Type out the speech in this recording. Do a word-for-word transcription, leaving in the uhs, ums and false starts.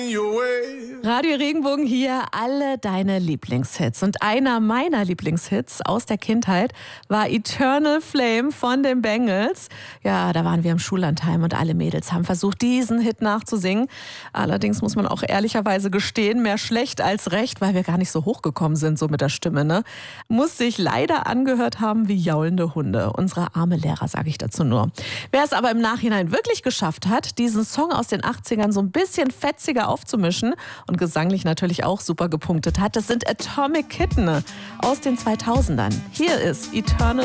Radio Regenbogen hier, alle deine Lieblingshits. Und einer meiner Lieblingshits aus der Kindheit war Eternal Flame von den Bangles. Ja, da waren wir im Schullandheim und alle Mädels haben versucht, diesen Hit nachzusingen. Allerdings muss man auch ehrlicherweise gestehen, mehr schlecht als recht, weil wir gar nicht so hochgekommen sind, so mit der Stimme, ne? Muss sich leider angehört haben wie jaulende Hunde. Unsere arme Lehrer, sage ich dazu nur. Wer es aber im Nachhinein wirklich geschafft hat, diesen Song aus den achtzigern so ein bisschen fetziger aufzumischen und gesanglich natürlich auch super gepunktet hat, das sind Atomic Kitten aus den zweitausendern. Hier ist Eternal